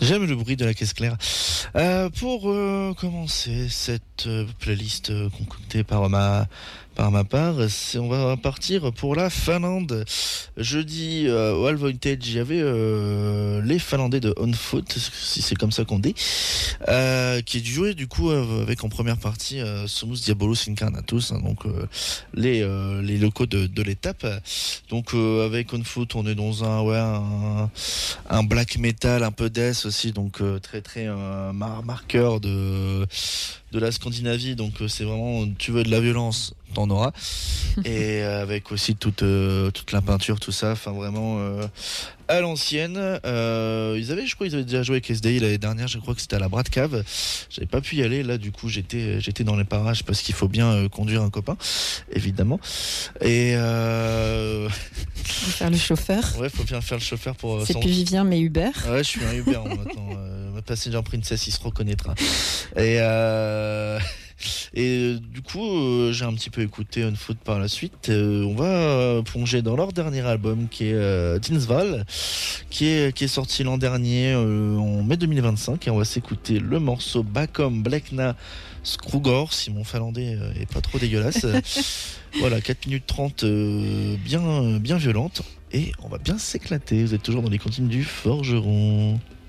J'aime le bruit de la caisse claire. Pour commencer cette playlist concoctée par ma part, on va partir pour la Finlande. Jeudi, au Hall Vintage, il y avait les Finlandais de On Foot, si c'est comme ça qu'on dit, qui jouaient du coup avec en première partie Somos Diabolos Incarnatus, hein, donc les locaux de l'étape. Donc avec On Foot, on est dans un black metal, un peu death aussi, donc très très marqueur de la Scandinavie. Donc c'est vraiment, tu veux de la violence, t'en auras. Et avec aussi toute la peinture, tout ça, enfin vraiment à l'ancienne. Je crois qu'ils avaient déjà joué avec SDI l'année dernière, je crois que c'était à la Brat Cave. J'avais pas pu y aller, là du coup j'étais dans les parages parce qu'il faut bien conduire un copain, évidemment. Et Faut faire le chauffeur. Ouais, faut bien faire le chauffeur pour. C'est plus Vivien mais Uber. Ouais, je suis un Uber maintenant. Ma Passenger Princess, il se reconnaîtra. Et du coup, j'ai un petit peu écouté On Foot par la suite. On va plonger dans leur dernier album qui est Tinsval, qui est sorti l'an dernier en mai 2025. Et on va s'écouter le morceau Bakom Blekna Skrugor, si mon finlandais est pas trop dégueulasse. Voilà, 4 minutes 30 bien violente. Et on va bien s'éclater. Vous êtes toujours dans les cantines du Forgeron.